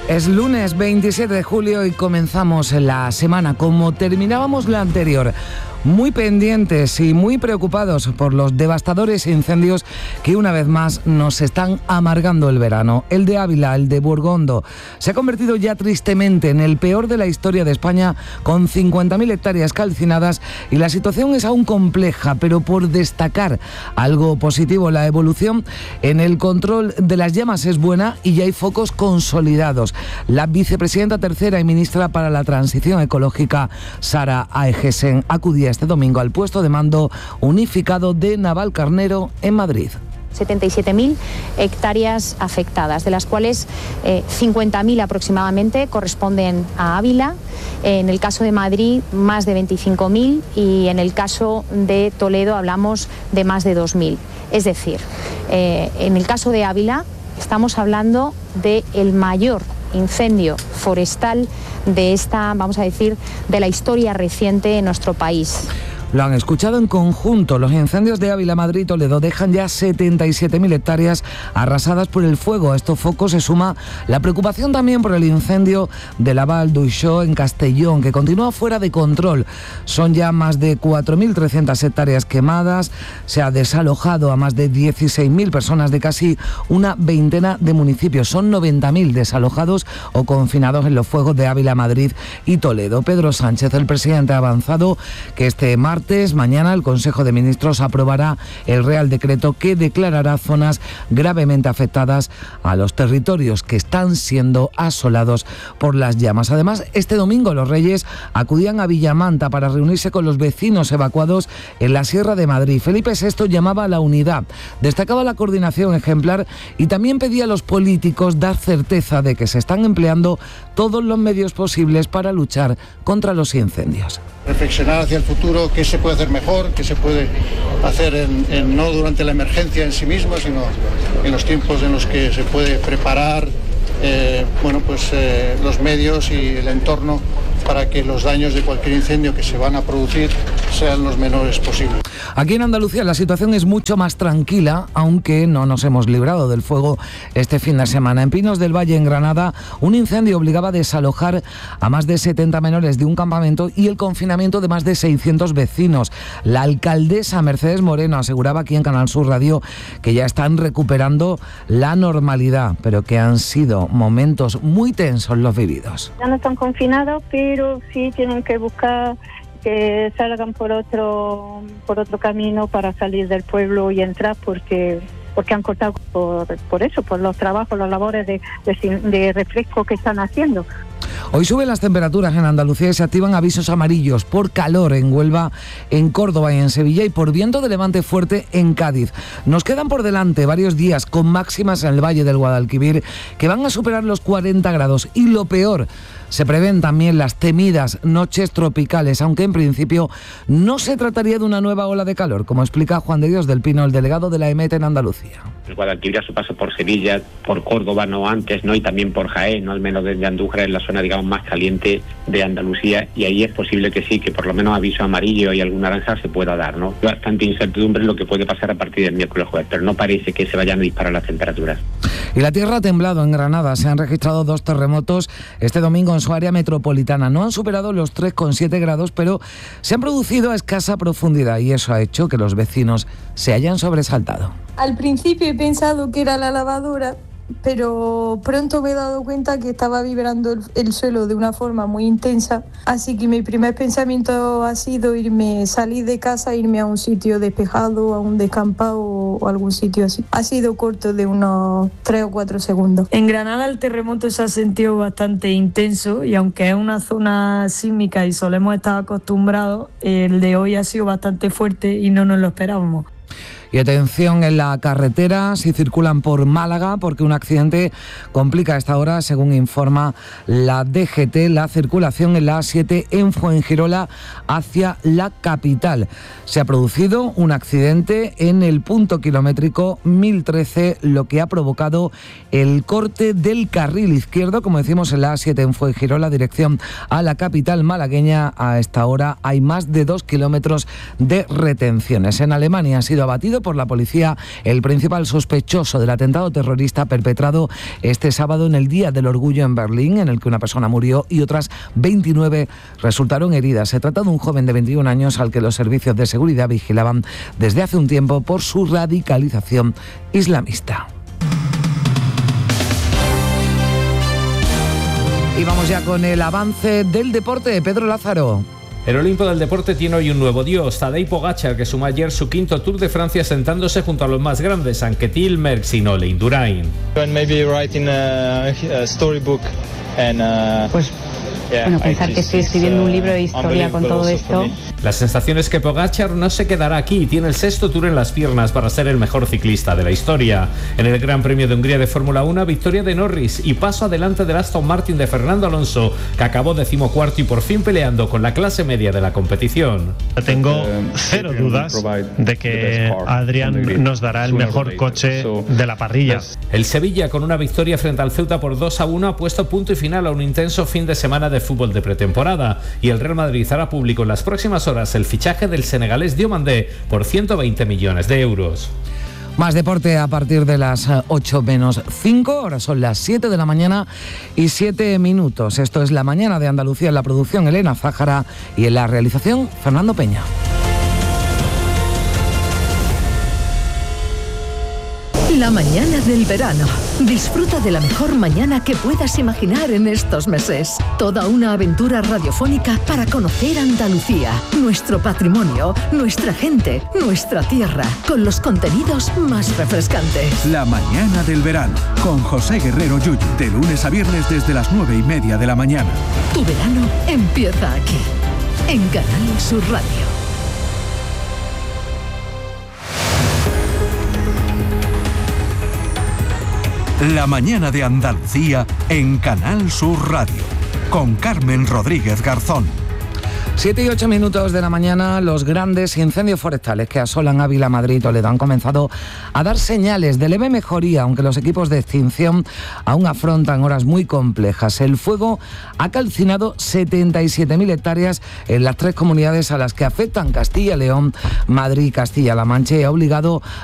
Es lunes 27 de julio y comenzamos la semana como terminábamos la anterior. Muy pendientes y muy preocupados por los devastadores incendios que una vez más nos están amargando el verano. El de Ávila, el de Burgondo, se ha convertido ya tristemente en el peor de la historia de España, con 50.000 hectáreas calcinadas, y la situación es aún compleja, pero por destacar algo positivo, la evolución en el control de las llamas es buena y ya hay focos consolidados. La vicepresidenta tercera y ministra para la Transición Ecológica, Sara Aegesen, acudía este domingo al puesto de mando unificado de Navalcarnero en Madrid. 77.000 hectáreas afectadas, de las cuales 50.000 aproximadamente corresponden a Ávila. En el caso de Madrid, más de 25.000, y en el caso de Toledo hablamos de más de 2.000. Es decir, en el caso de Ávila estamos hablando del mayor incendio forestal de esta, vamos a decir, de la historia reciente en nuestro país. Lo han escuchado en conjunto. Los incendios de Ávila, Madrid y Toledo dejan ya 77.000 hectáreas arrasadas por el fuego. A estos focos se suma la preocupación también por el incendio de la Val d'Uixó en Castellón, que continúa fuera de control. Son ya más de 4.300 hectáreas quemadas. Se ha desalojado a más de 16.000 personas de casi una veintena de municipios. Son 90.000 desalojados o confinados en los fuegos de Ávila, Madrid y Toledo. Pedro Sánchez, el presidente, ha avanzado que este martes, mañana, el Consejo de Ministros aprobará el Real Decreto que declarará zonas gravemente afectadas a los territorios que están siendo asolados por las llamas. Además, este domingo los Reyes acudían a Villamanta para reunirse con los vecinos evacuados en la Sierra de Madrid. Felipe VI llamaba a la unidad, destacaba la coordinación ejemplar y también pedía a los políticos dar certeza de que se están empleando todos los medios posibles para luchar contra los incendios. Reflexionar hacia el futuro, qué se puede hacer mejor, qué se puede hacer no durante la emergencia en sí misma, sino en los tiempos en los que se puede preparar los medios y el entorno para que los daños de cualquier incendio que se van a producir sean los menores posibles. Aquí en Andalucía la situación es mucho más tranquila, aunque no nos hemos librado del fuego este fin de semana. En Pinos del Valle, en Granada, un incendio obligaba a desalojar a más de 70 menores de un campamento y el confinamiento de más de 600 vecinos. La alcaldesa Mercedes Moreno aseguraba aquí en Canal Sur Radio que ya están recuperando la normalidad, pero que han sido momentos muy tensos los vividos. Ya no están confinados, pero sí tienen que buscar que salgan por otro camino para salir del pueblo y entrar, porque han cortado por los trabajos, las labores de refresco que están haciendo. Hoy suben las temperaturas en Andalucía y se activan avisos amarillos por calor en Huelva, en Córdoba y en Sevilla, y por viento de levante fuerte en Cádiz. Nos quedan por delante varios días con máximas en el Valle del Guadalquivir que van a superar los 40 grados. Y lo peor, se prevén también las temidas noches tropicales, aunque en principio no se trataría de una nueva ola de calor, como explica Juan de Dios del Pino, el delegado de la EMET en Andalucía. El Guadalquivir a su paso por Sevilla, por Córdoba, no antes, ¿no? Y también por Jaén, ¿no? Al menos desde Andújar, en la zona, digamos, más caliente de Andalucía, y ahí es posible que sí, que por lo menos aviso amarillo y algún naranja se pueda dar, ¿no? Bastante incertidumbre en lo que puede pasar a partir del miércoles jueves, pero no parece que se vayan a disparar las temperaturas. Y la tierra ha temblado en Granada. Se han registrado 2 terremotos este domingo en su área metropolitana. No han superado los 3,7 grados, pero se han producido a escasa profundidad, y eso ha hecho que los vecinos se hayan sobresaltado. Al principio he pensado que era la lavadora, pero pronto me he dado cuenta que estaba vibrando el suelo de una forma muy intensa, así que mi primer pensamiento ha sido salir de casa, irme a un sitio despejado, a un descampado o algún sitio así. Ha sido corto de unos 3 o 4 segundos. En Granada el terremoto se ha sentido bastante intenso, y aunque es una zona sísmica y solemos estar acostumbrados, el de hoy ha sido bastante fuerte y no nos lo esperábamos. Y atención en la carretera si circulan por Málaga, porque un accidente complica a esta hora, según informa la DGT, la circulación en la A7 en Fuengirola hacia la capital. Se ha producido un accidente en el punto kilométrico 1013, lo que ha provocado el corte del carril izquierdo, como decimos, en la A7 en Fuengirola, dirección a la capital malagueña. A esta hora hay más de 2 kilómetros de retenciones. En Alemania ha sido abatido reconocido por la policía el principal sospechoso del atentado terrorista perpetrado este sábado en el Día del Orgullo en Berlín, en el que una persona murió y otras 29 resultaron heridas. Se trata de un joven de 21 años al que los servicios de seguridad vigilaban desde hace un tiempo por su radicalización islamista. Y vamos ya con el avance del deporte. Pedro Lázaro. El Olimpo del deporte tiene hoy un nuevo dios, Tadej Pogačar, que sumó ayer su quinto Tour de Francia sentándose junto a los más grandes, Anquetil, Merckx y Nole Indurain. Bueno, pensar que estoy escribiendo un libro de historia con todo esto. La sensación es que Pogačar no se quedará aquí, tiene el sexto Tour en las piernas para ser el mejor ciclista de la historia. En el Gran Premio de Hungría de Fórmula 1, victoria de Norris y paso adelante del Aston Martin de Fernando Alonso, que acabó 14º y por fin peleando con la clase media de la competición. Tengo cero dudas de que Adrián nos dará el mejor coche de la parrilla. El Sevilla, con una victoria frente al Ceuta por 2-1, ha puesto punto y final a un intenso fin de semana de fútbol de pretemporada, y el Real Madrid hará público en las próximas horas el fichaje del senegalés Diomandé por 120 millones de euros. Más deporte a partir de las 8 menos 5, ahora son las 7 de la mañana y 7 minutos. Esto es La Mañana de Andalucía, en la producción Elena Zájara y en la realización Fernando Peña. La mañana del verano. Disfruta de la mejor mañana que puedas imaginar en estos meses. Toda una aventura radiofónica para conocer Andalucía, nuestro patrimonio, nuestra gente, nuestra tierra, con los contenidos más refrescantes. La mañana del verano, con José Guerrero Yuyu, de lunes a viernes desde las 9:30 de la mañana. Tu verano empieza aquí, en Canal Sur Radio. La mañana de Andalucía en Canal Sur Radio, con Carmen Rodríguez Garzón. 7 y 8 minutos de la mañana, los grandes incendios forestales que asolan Ávila, Madrid y Toledo han comenzado a dar señales de leve mejoría, aunque los equipos de extinción aún afrontan horas muy complejas. El fuego ha calcinado 77.000 hectáreas en las 3 comunidades a las que afectan Castilla y León, Madrid y Castilla-La Mancha, y ha obligado